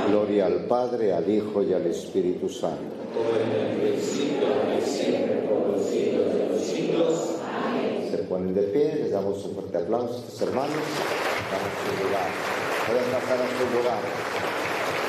Gloria al Padre, al Hijo y al Espíritu Santo. Como en el principio, ahora y siempre, por los siglos de los siglos. Se ponen de pie, les damos un fuerte aplauso a estos hermanos. Vamos a su lugar. Pueden pasar a su lugar.